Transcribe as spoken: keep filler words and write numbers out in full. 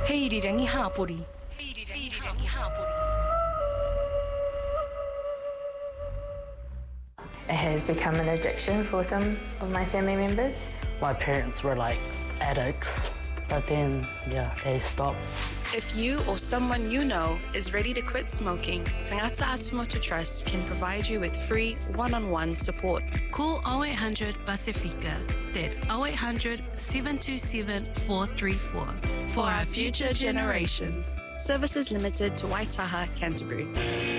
Hei rirangi hapori. Hei rirangi hapori. It has become an addiction for some of my family members. My parents were like addicts, but then, yeah, they stopped. If you or someone you know is ready to quit smoking, Tangata Atumotu Trust can provide you with free one-on-one support. Call oh eight hundred Pacifica. That's oh eight hundred, seven two seven, four three four. For our future generations. Services limited to Waitaha, Canterbury.